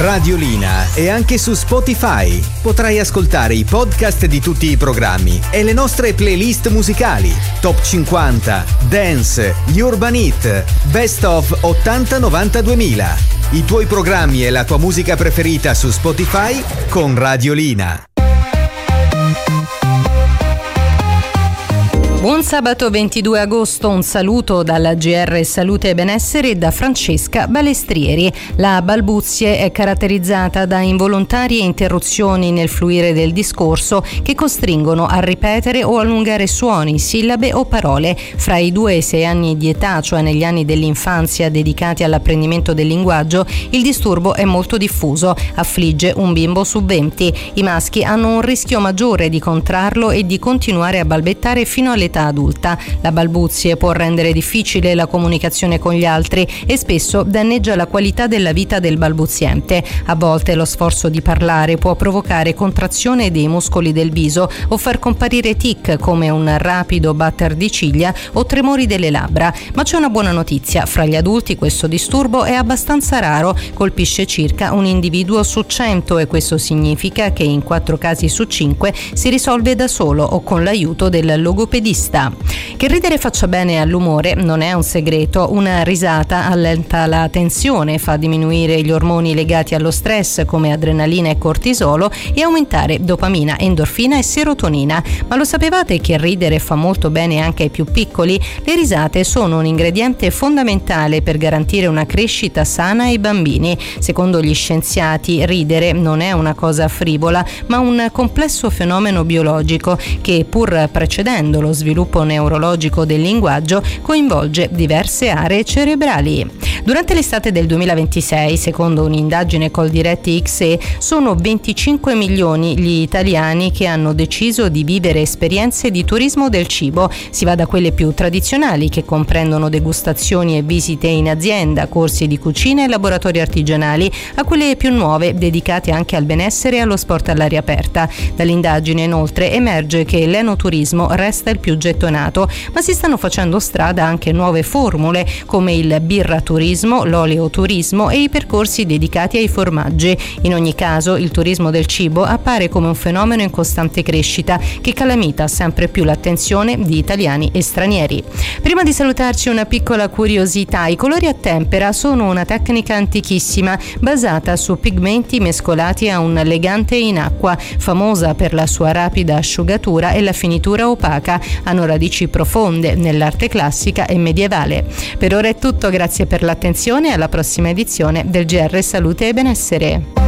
Radiolina è anche su Spotify. Potrai ascoltare i podcast di tutti i programmi e le nostre playlist musicali. Top 50, Dance, gli Urban Hit, Best of 80-90-2000. I tuoi programmi e la tua musica preferita su Spotify con Radiolina. Buon sabato 22 agosto, un saluto dalla GR Salute e Benessere e da Francesca Balestrieri. La balbuzie è caratterizzata da involontarie interruzioni nel fluire del discorso che costringono a ripetere o allungare suoni, sillabe o parole. Fra i 2 e i 6 anni di età, cioè negli anni dell'infanzia dedicati all'apprendimento del linguaggio, il disturbo è molto diffuso, affligge un bimbo su 20. I maschi hanno un rischio maggiore di contrarlo e di continuare a balbettare fino all'età adulta. La balbuzie può rendere difficile la comunicazione con gli altri e spesso danneggia la qualità della vita del balbuziente. A volte lo sforzo di parlare può provocare contrazione dei muscoli del viso o far comparire tic come un rapido batter di ciglia o tremori delle labbra. Ma c'è una buona notizia: fra gli adulti questo disturbo è abbastanza raro, colpisce circa un individuo su 100 e questo significa che in 4 casi su 5 si risolve da solo o con l'aiuto del logopedista. Che ridere faccia bene all'umore non è un segreto. Una risata allenta la tensione, fa diminuire gli ormoni legati allo stress come adrenalina e cortisolo e aumentare dopamina, endorfina e serotonina. Ma lo sapevate che ridere fa molto bene anche ai più piccoli? Le risate sono un ingrediente fondamentale per garantire una crescita sana ai bambini. Secondo gli scienziati, ridere non è una cosa frivola, ma un complesso fenomeno biologico che, pur precedendo lo sviluppo neurologico del linguaggio, coinvolge diverse aree cerebrali. Durante l'estate del 2026, secondo un'indagine Coldiretti XE, sono 25 milioni gli italiani che hanno deciso di vivere esperienze di turismo del cibo. Si va da quelle più tradizionali, che comprendono degustazioni e visite in azienda, corsi di cucina e laboratori artigianali, a quelle più nuove, dedicate anche al benessere e allo sport all'aria aperta. Dall'indagine inoltre emerge che l'enoturismo resta il più gettonato, ma si stanno facendo strada anche nuove formule come il birraturismo, l'oleoturismo e i percorsi dedicati ai formaggi. In ogni caso, il turismo del cibo appare come un fenomeno in costante crescita che calamita sempre più l'attenzione di italiani e stranieri. Prima di salutarci, una piccola curiosità: i colori a tempera sono una tecnica antichissima basata su pigmenti mescolati a un legante in acqua, famosa per la sua rapida asciugatura e la finitura opaca. Hanno radici profonde nell'arte classica e medievale. Per ora è tutto, grazie per l'attenzione e alla prossima edizione del GR Salute e Benessere.